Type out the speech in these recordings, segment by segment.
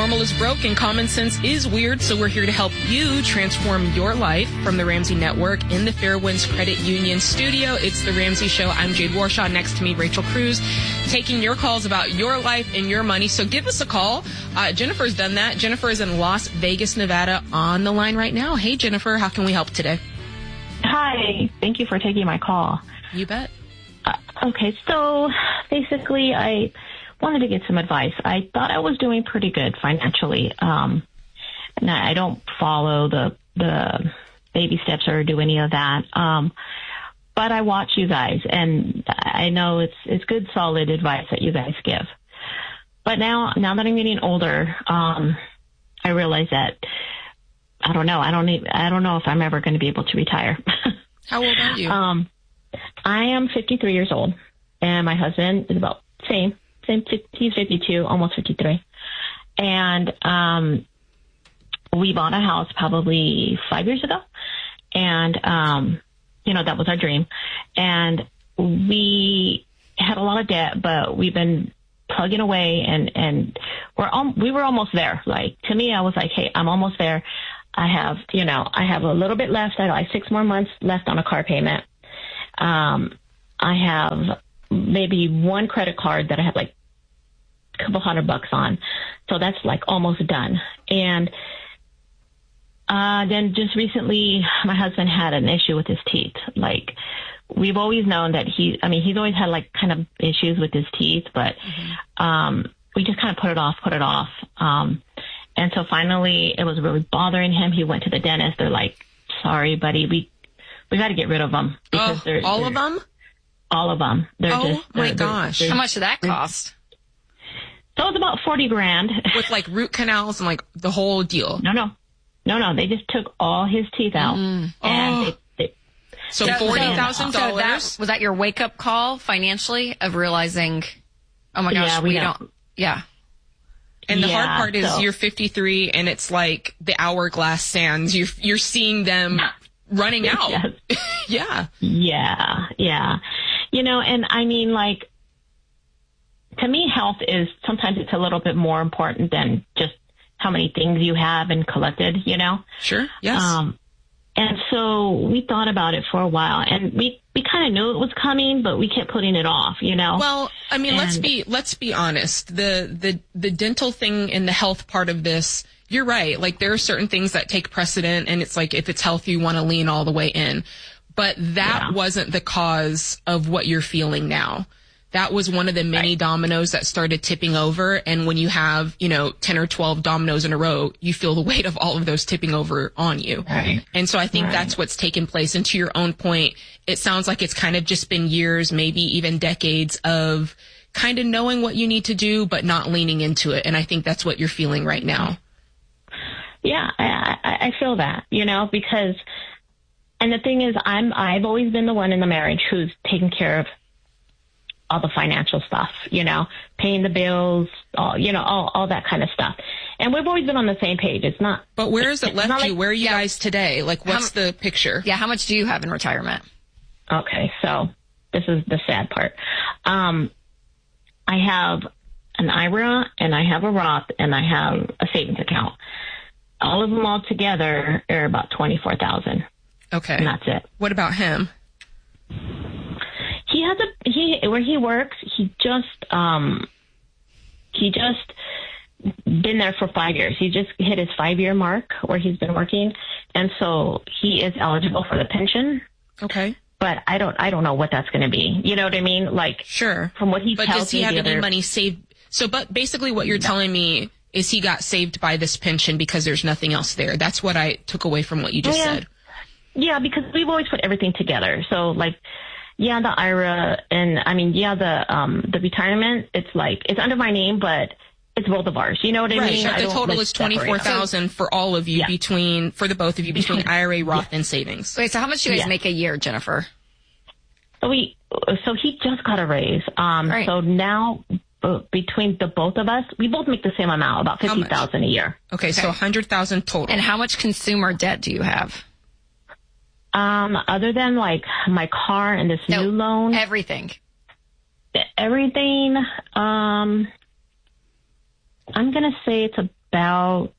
Normal is broke and common sense is weird, so we're here to help you transform your life. From the Ramsey Network in the Fairwinds Credit Union studio, it's The Ramsey Show. I'm Jade Warshaw. Next to me, Rachel Cruz, taking your calls about your life and your money. So give us a call. Jennifer's done that. Jennifer is in Las Vegas, Nevada, on the line right now. Hey, Jennifer, how can we help today? Hi. Thank you for taking my call. You bet. Okay, so basically I wanted to get some advice. I thought I was doing pretty good financially. And I don't follow the baby steps or do any of that. But I watch you guys, and I know it's good, solid advice that you guys give. But now that I'm getting older, I realize that I don't know. I don't know if I'm ever going to be able to retire. How old are you? I am 53 years old, and my husband is about same. He's 52, almost 53. And we bought a house probably 5 years ago. And, that was our dream. And we had a lot of debt, but we've been plugging away, and we were almost there. Like, to me, I was like, hey, I'm almost there. I have a little bit left. I have like 6 more months left on a car payment. I have maybe one credit card that I have like a couple $100 on. So that's like almost done. And then just recently, my husband had an issue with his teeth. Like, we've always known that he's always had like kind of issues with his teeth, but we just kind of put it off. And so finally, it was really bothering him. He went to the dentist. They're like, sorry, buddy, we got to get rid of them. Because they're all of them? All of them. My gosh. How much did that cost? So it was about $40,000. With like root canals and like the whole deal? No. They just took all his teeth out. And so $40,000. Was that your wake up call financially of realizing, oh my gosh, we don't. Yeah. And the hard part is you're 53 and it's like the hourglass sands. You're seeing them running out. Yes. Yeah. And I mean, like, to me, health is sometimes it's a little bit more important than just how many things you have and collected, Sure. Yes. And so we thought about it for a while, and we kind of knew it was coming, but we kept putting it off, Well, I mean, let's be honest. The dental thing and the health part of this, you're right. Like, there are certain things that take precedent, and it's like, if it's healthy, you want to lean all the way in. But that wasn't the cause of what you're feeling now. That was one of the many dominoes that started tipping over. And when you have, 10 or 12 dominoes in a row, you feel the weight of all of those tipping over on you. Right. And so I think that's what's taken place. And to your own point, it sounds like it's kind of just been years, maybe even decades of kind of knowing what you need to do, but not leaning into it. And I think that's what you're feeling right now. Yeah, I feel that, because, and the thing is, I've always been the one in the marriage who's taken care of all the financial stuff, paying the bills, all that kind of stuff. And we've always been on the same page. It's not. But where has it left you? Where are you guys today? Like, what's the picture? Yeah. How much do you have in retirement? Okay. So this is the sad part. I have an IRA and I have a Roth and I have a savings account. All of them all together are about $24,000. Okay. And that's it. What about him? Where he works, he just been there for 5 years. He just hit his 5-year mark where he's been working. And so he is eligible for the pension. Okay. But I don't know what that's going to be. You know what I mean? Like, sure. From what he tells me. But does he have any money saved? So, but basically what you're telling me is he got saved by this pension because there's nothing else there. That's what I took away from what you just said. Yeah, because we've always put everything together. So, like, the IRA and the retirement, it's like, it's under my name, but it's both of ours. You know what I mean? Right. The total is $24,000 for all of you for the both of you between IRA, Roth, and savings. Wait, so how much do you guys make a year, Jennifer? So he just got a raise. So now between the both of us, we both make the same amount, about $50,000 a year. Okay, so $100,000 total. And how much consumer debt do you have? Other than like my car and this new loan, everything. I'm gonna say it's about,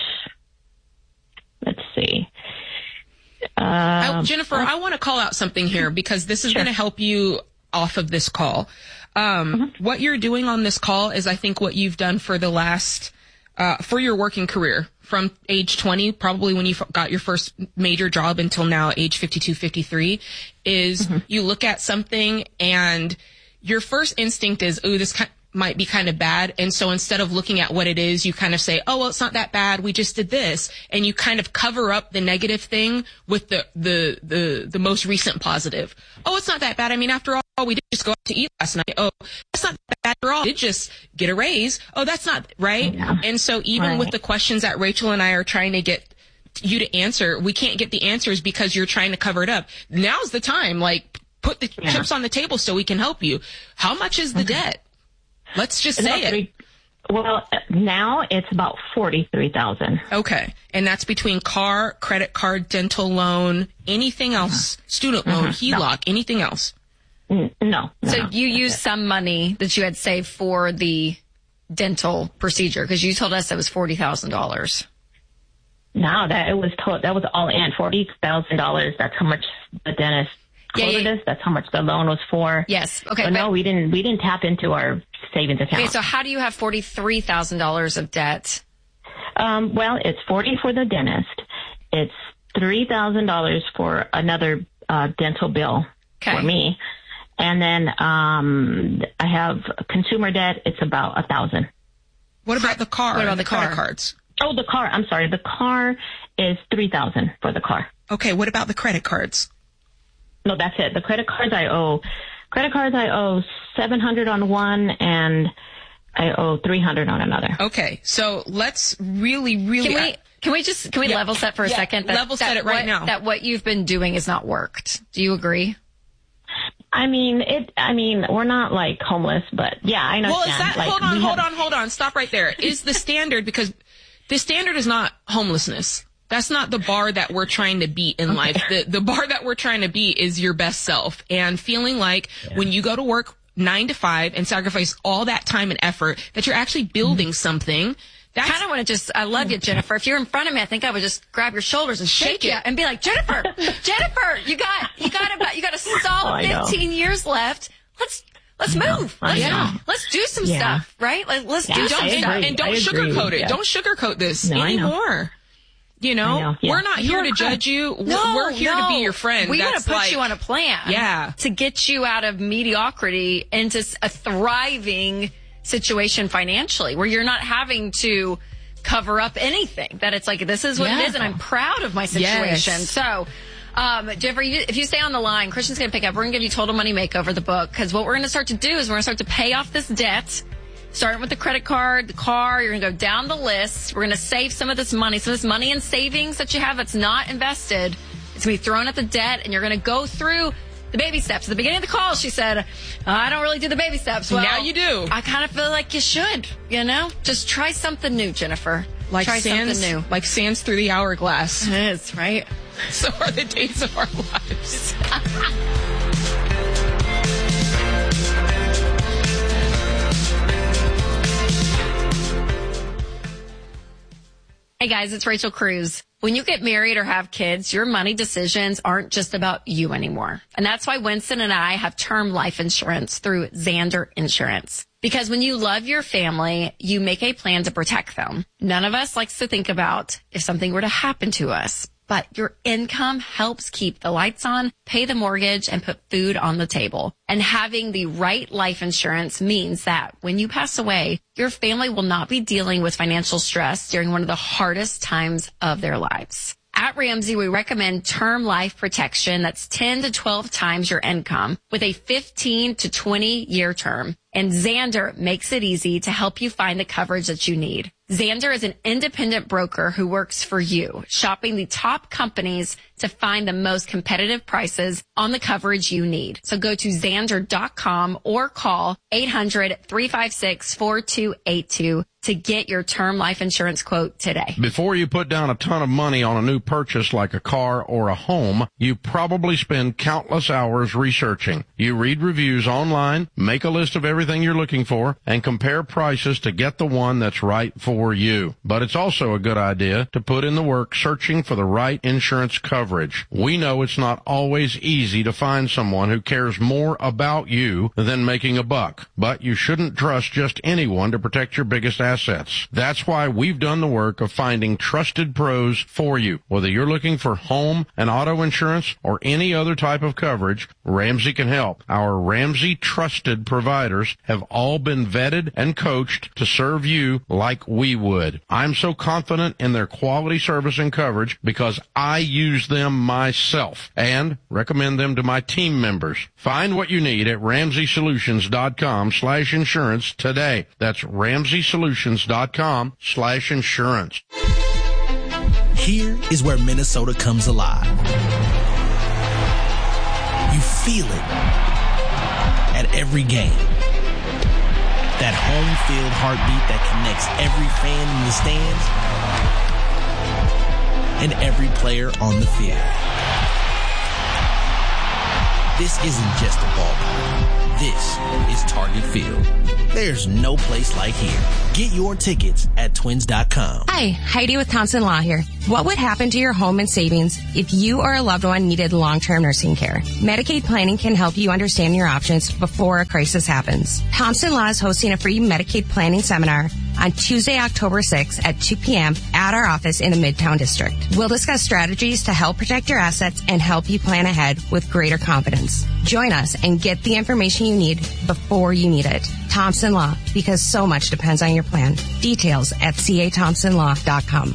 let's see. Jennifer, I want to call out something here because this is going to help you off of this call. What you're doing on this call is, I think, what you've done for the last, for your working career from age 20, probably when you got your first major job until now, age 52, 53, is you look at something and your first instinct is, ooh, this might be kind of bad. And so instead of looking at what it is, you kind of say, oh, well, it's not that bad. We just did this. And you kind of cover up the negative thing with the most recent positive. Oh, it's not that bad. I mean, after all, we did just go out to eat last night. Oh, that's not that bad after all. We did just get a raise. Oh, that's not right. Yeah. And so even with the questions that Rachel and I are trying to get you to answer, we can't get the answers because you're trying to cover it up. Now's the time. Like, put the chips on the table so we can help you. How much is the debt? Let's just say it. Well, now it's about $43,000. Okay. And that's between car, credit card, dental loan, anything else, student loan, HELOC, anything else? No. So you used some money that you had saved for the dental procedure, because you told us it was $40,000. No, that was all in $40,000. That's how much the dentist quoted us. That's how much the loan was for. Yes. Okay. So no, we didn't tap into our savings account. Okay. So how do you have $43,000 of debt? Well, it's $40,000 for the dentist. It's $3,000 for another dental bill for me. And then I have consumer debt. It's about $1,000. What about the car? What about the credit cards? Oh, the car. I'm sorry. The car is $3,000 for the car. Okay. What about the credit cards? No, that's it. The credit cards I owe $700 on one, and I owe $300 on another. Okay. So let's really Can we level set for a second? Level set it right now. That what you've been doing has not worked. Do you agree? I mean, we're not like homeless, but yeah, I know. Well, is that, hold on. Stop right there. Is the standard, because the standard is not homelessness. That's not the bar that we're trying to beat in life. The bar that we're trying to beat is your best self, and feeling like when you go to work 9 to 5 and sacrifice all that time and effort, that you're actually building something. I kind of want to I love you, Jennifer. If you're in front of me, I think I would just grab your shoulders and shake you and be like, Jennifer, you got a solid 15 years left. Let's move. Let's do some stuff, right? Let's do some stuff. And don't sugarcoat it. Don't sugarcoat this anymore. You know, we're not here to judge you. We're here to be your friend. We want to put you on a plan to get you out of mediocrity into a thriving situation financially, where you're not having to cover up anything. That it's like, this is what it is, and I'm proud of my situation. Yes. So, Jennifer, if you stay on the line, Christian's going to pick up. We're going to give you Total Money Makeover, the book, because what we're going to start to do is we're going to start to pay off this debt. Starting with the credit card, the car, you're going to go down the list. We're going to save some of this money and savings that you have that's not invested. It's going to be thrown at the debt, and you're going to go through the baby steps. At the beginning of the call, she said, I don't really do the baby steps. Well, now you do. I kind of feel like you should, Just try something new, Jennifer. Try something new. Like sands through the hourglass. It is, right? So are the days of our lives. Hey guys, it's Rachel Cruz. When you get married or have kids, your money decisions aren't just about you anymore. And that's why Winston and I have term life insurance through Zander Insurance. Because when you love your family, you make a plan to protect them. None of us likes to think about if something were to happen to us, but your income helps keep the lights on, pay the mortgage, and put food on the table. And having the right life insurance means that when you pass away, your family will not be dealing with financial stress during one of the hardest times of their lives. At Ramsey, we recommend term life protection that's 10 to 12 times your income with a 15 to 20-year term. And Zander makes it easy to help you find the coverage that you need. Zander is an independent broker who works for you, shopping the top companies to find the most competitive prices on the coverage you need. So go to Zander.com or call 800-356-4282. to get your term life insurance quote today. Before you put down a ton of money on a new purchase like a car or a home, you probably spend countless hours researching. You read reviews online, make a list of everything you're looking for, and compare prices to get the one that's right for you. But it's also a good idea to put in the work searching for the right insurance coverage. We know it's not always easy to find someone who cares more about you than making a buck, but you shouldn't trust just anyone to protect your biggest assets. That's why we've done the work of finding trusted pros for you. Whether you're looking for home and auto insurance or any other type of coverage, Ramsey can help. Our Ramsey trusted providers have all been vetted and coached to serve you like we would. I'm so confident in their quality service and coverage because I use them myself and recommend them to my team members. Find what you need at RamseySolutions.com/insurance today. That's RamseySolutions.com/insurance. Here is where Minnesota comes alive. You feel it at every game. That home field heartbeat that connects every fan in the stands and every player on the field. This isn't just a ballpark. This is Target Field. There's no place like here. Get your tickets at twins.com. Hi, Heidi with Thompson Law here. What would happen to your home and savings if you or a loved one needed long-term nursing care? Medicaid planning can help you understand your options before a crisis happens. Thompson Law is hosting a free Medicaid planning seminar on Tuesday, October 6th at 2 p.m. at our office in the Midtown District. We'll discuss strategies to help protect your assets and help you plan ahead with greater confidence. Join us and get the information you need before you need it. Thompson Law, because so much depends on your plan. Details at cathompsonlaw.com.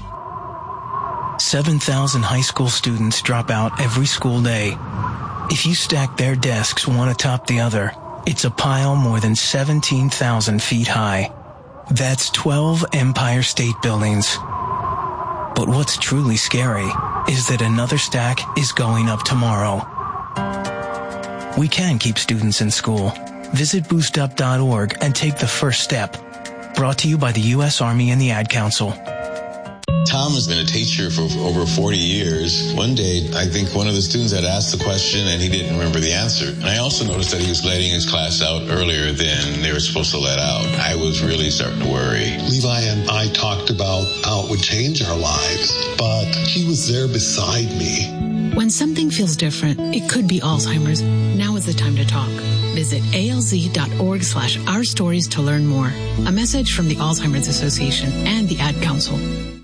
7,000 high school students drop out every school day. If you stack their desks one atop the other, it's a pile more than 17,000 feet high. That's 12 Empire State Buildings. But what's truly scary is that another stack is going up tomorrow. We can keep students in school. Visit boostup.org and take the first step. Brought to you by the U.S. Army and the Ad Council. Tom has been a teacher for over 40 years. One day, I think one of the students had asked the question and he didn't remember the answer. And I also noticed that he was letting his class out earlier than they were supposed to let out. I was really starting to worry. Levi and I talked about how it would change our lives, but he was there beside me. When something feels different, it could be Alzheimer's. Now is the time to talk. Visit alz.org/ourstories to learn more. A message from the Alzheimer's Association and the Ad Council.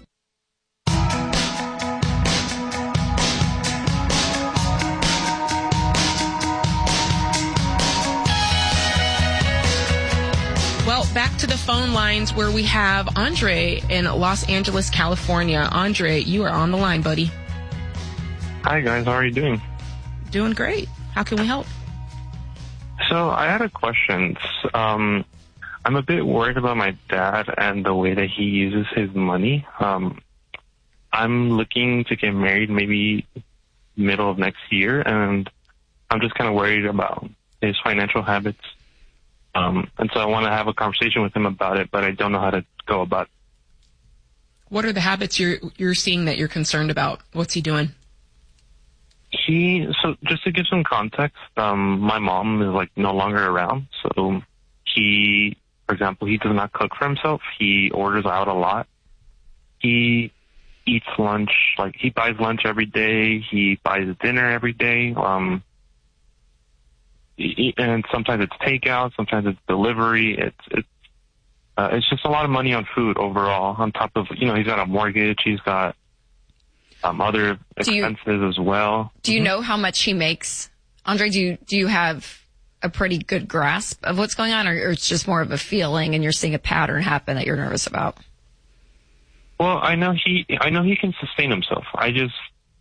Well, back to the phone lines where we have Andre in Los Angeles, California. Andre, you are on the line, buddy. Hi, guys. How are you doing? Doing great. How can we help? So I had a question. I'm a bit worried about my dad and the way that he uses his money. I'm looking to get married maybe middle of next year, and I'm just kind of worried about his financial habits. And so I want to have a conversation with him about it, but I don't know how to go about it. What are the habits you're seeing that you're concerned about? What's he doing? So just to give some context, my mom is no longer around. So he, for example, he does not cook for himself. He orders out a lot. He eats lunch, he buys lunch every day. He buys dinner every day. And sometimes it's takeout, sometimes it's delivery. It's just a lot of money on food overall. On top of, he's got a mortgage. He's got other expenses as well. Do you know how much he makes? Andre, do you have a pretty good grasp of what's going on, or it's just more of a feeling and you're seeing a pattern happen that you're nervous about? Well, I know he can sustain himself. I just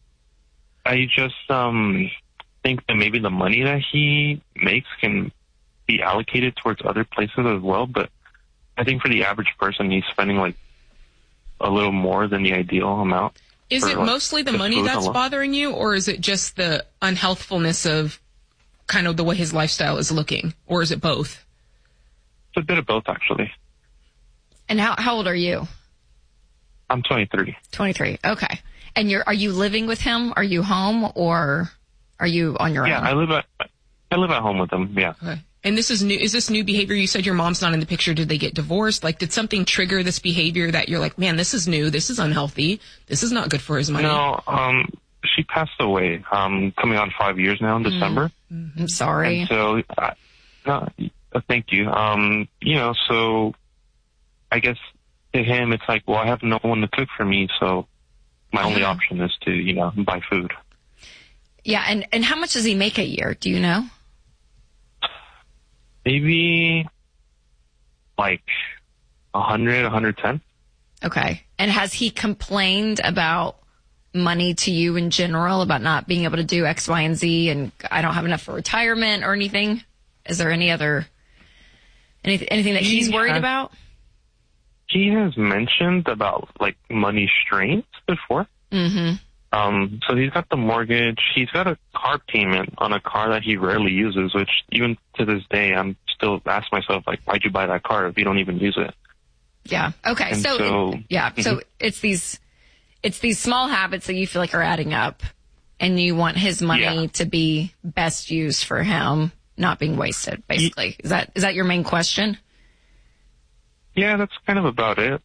think that maybe the money that he makes can be allocated towards other places as well. But I think for the average person, he's spending a little more than the ideal amount. Is it mostly the money that's bothering you, or is it just the unhealthfulness of kind of the way his lifestyle is looking, or is it both? It's a bit of both, actually. And how old are you? I'm 23. 23. Okay. And are you living with him? Are you home, or are you on your own? Yeah, I live at home with him. Yeah. Okay. And this is new. Is this new behavior? You said your mom's not in the picture. Did they get divorced? Like, did something trigger this behavior that you're like, man, this is new. This is unhealthy. This is not good for his money. No, she passed away, coming on 5 years now in December. I'm sorry. And so, thank you. So I guess to him, it's like, well, I have no one to cook for me. So my only option is to, buy food. Yeah. And how much does he make a year? Do you know? Maybe like 100, 110. Okay. And has he complained about money to you in general, about not being able to do X, Y, and Z, and I don't have enough for retirement or anything? Is there anything that he's worried about? He has mentioned about like money strains before. Mm-hmm. So he's got the mortgage. He's got a car payment on a car that he rarely uses, which even to this day, I'm still ask myself, like, why'd you buy that car if you don't even use it? Yeah. Okay. And So it's these small habits that you feel like are adding up, and you want his money to be best used for him, not being wasted, basically. Is that your main question? Yeah, that's kind of about it.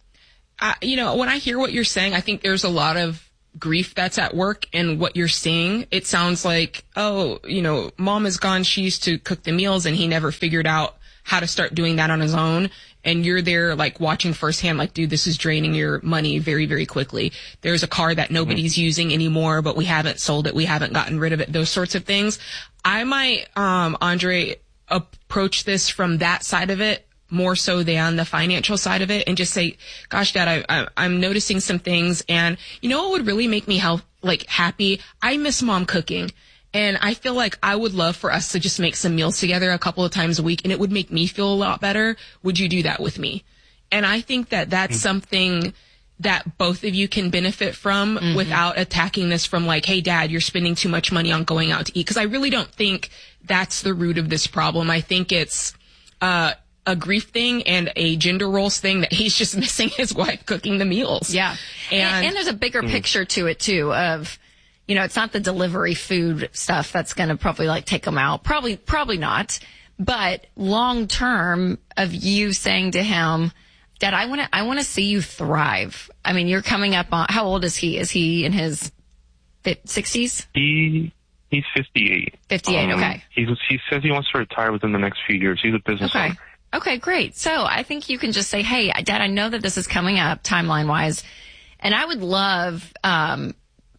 When I hear what you're saying, I think there's a lot of grief that's at work in what you're seeing. It sounds like, mom is gone. She used to cook the meals and he never figured out how to start doing that on his own. And you're there like watching firsthand, like, dude, this is draining your money very, very quickly. There's a car that nobody's using anymore, but we haven't sold it. We haven't gotten rid of it. Those sorts of things. I might, Andre, approach this from that side of it more so than the financial side of it, and just say, gosh, Dad, I'm noticing some things, and you know what would really make me happy? I miss Mom cooking, and I feel like I would love for us to just make some meals together a couple of times a week, and it would make me feel a lot better. Would you do that with me? And I think that that's something that both of you can benefit from without attacking this from like, hey, Dad, you're spending too much money on going out to eat. Because I really don't think that's the root of this problem. I think it's a grief thing and a gender roles thing that he's just missing his wife cooking the meals. Yeah. And there's a bigger picture to it too of, it's not the delivery food stuff that's going to probably like take him out. Probably not. But long term of you saying to him, Dad, I want to see you thrive. I mean, you're coming up on, how old is he? Is he in his 60s? He's 58. 58. Okay. He says he wants to retire within the next few years. He's a business owner. Okay, great. So I think you can just say, hey, Dad, I know that this is coming up timeline wise, and I would love, and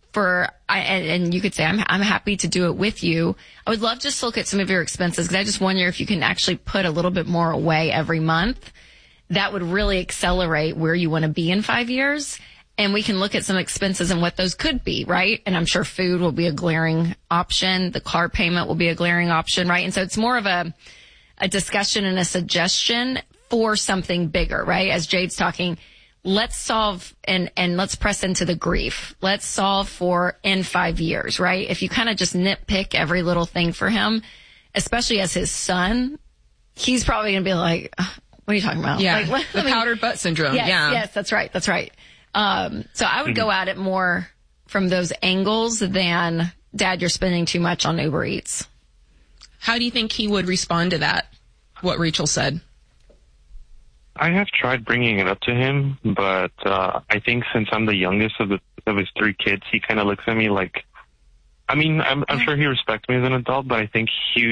you could say, I'm happy to do it with you. I would love just to look at some of your expenses, because I just wonder if you can actually put a little bit more away every month. That would really accelerate where you want to be in 5 years. And we can look at some expenses and what those could be, right? And I'm sure food will be a glaring option. The car payment will be a glaring option, right? And so it's more of a discussion and a suggestion for something bigger, right? As Jade's talking, let's solve and let's press into the grief. Let's solve for in 5 years, right? If you kind of just nitpick every little thing for him, especially as his son, he's probably going to be like, what are you talking about? Yeah. Like, the powdered butt syndrome. Yes, yeah. Yes, that's right. That's right. So I would go at it more from those angles than, Dad, you're spending too much on Uber Eats. How do you think he would respond to that, what Rachel said? I have tried bringing it up to him, but I think since I'm the youngest of his three kids, he kind of looks at me like, I'm sure he respects me as an adult, but I think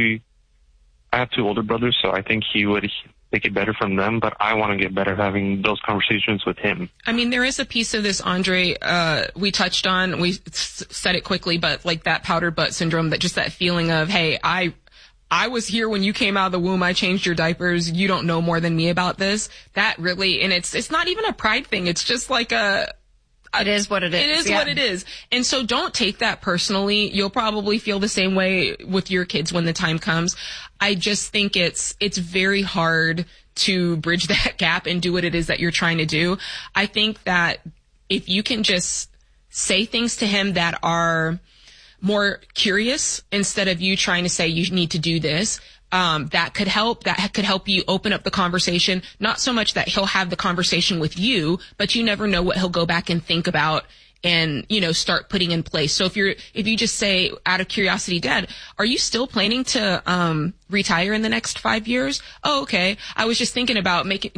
I have two older brothers, so I think he would take it better from them, but I want to get better having those conversations with him. I mean, there is a piece of this, Andre, we touched on, we said it quickly, but like that powdered butt syndrome, that just that feeling of, hey, I was here when you came out of the womb. I changed your diapers. You don't know more than me about this. That really, and it's not even a pride thing. It's just like it is what it is. It is what it is. And so don't take that personally. You'll probably feel the same way with your kids when the time comes. I just think it's very hard to bridge that gap and do what it is that you're trying to do. I think that if you can just say things to him that are more curious instead of you trying to say you need to do this, that could help. That could help you open up the conversation. Not so much that he'll have the conversation with you, but you never know what he'll go back and think about and, start putting in place. So if you just say out of curiosity, Dad, are you still planning to, retire in the next 5 years? Oh, okay. I was just thinking about making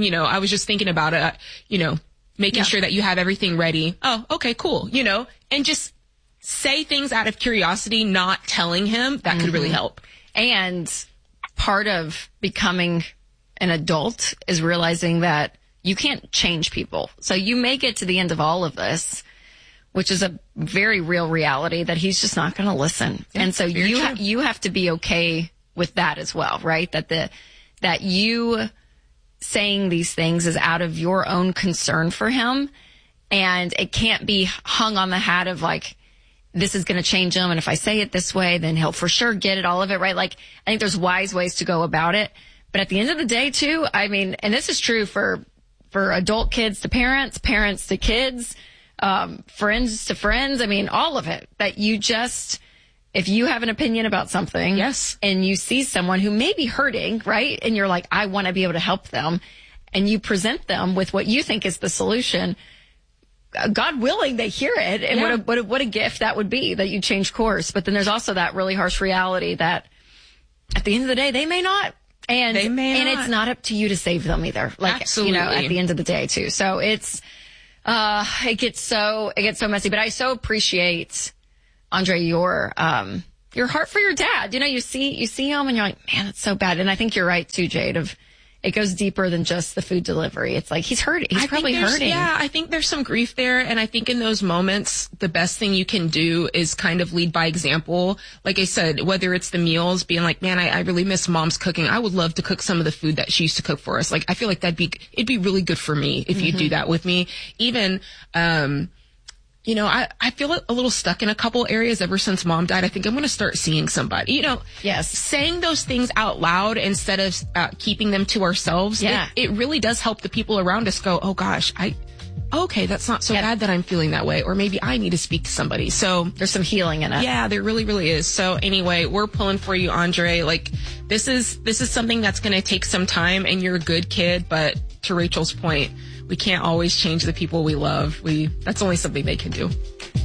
sure that you have everything ready. Oh, okay, cool. And just say things out of curiosity, not telling him. That could really help. And part of becoming an adult is realizing that you can't change people. So you may get to the end of all of this, which is a very real reality, that he's just not going to listen. Yeah, and so you have to be okay with that as well, right? That you saying these things is out of your own concern for him, and it can't be hung on the hat of like, this is going to change him, and if I say it this way, then he'll for sure get it, all of it, right? Like, I think there's wise ways to go about it. But at the end of the day, too, I mean, and this is true for adult kids to parents, parents to kids, friends to friends. I mean, all of it. That you just, if you have an opinion about something, yes, and you see someone who may be hurting, right? And you're like, I want to be able to help them. And you present them with what you think is the solution. God willing, they hear it. And yeah. what a gift that would be, that you change course. But then there's also that really harsh reality that at the end of the day, they may not. And it's not up to you to save them either. Like, absolutely. At the end of the day too. So it gets so messy, but I so appreciate, Andre, your heart for your dad. You see him and you're like, man, it's so bad. And I think you're right too, Jade, it goes deeper than just the food delivery. It's like he's hurting. He's probably hurting. Yeah, I think there's some grief there. And I think in those moments, the best thing you can do is kind of lead by example. Like I said, whether it's the meals, being like, man, I really miss Mom's cooking. I would love to cook some of the food that she used to cook for us. Like, I feel like it'd be really good for me if you do that with me. Even, I feel a little stuck in a couple areas ever since Mom died. I think I'm going to start seeing somebody, yes, saying those things out loud instead of keeping them to ourselves. Yeah. It really does help the people around us go, oh gosh, okay, that's not so bad that I'm feeling that way. Or maybe I need to speak to somebody. So there's some healing in it. Yeah, there really, really is. So anyway, we're pulling for you, Andre. Like, this is something that's going to take some time, and you're a good kid. But to Rachel's point, we can't always change the people we love. That's only something they can do.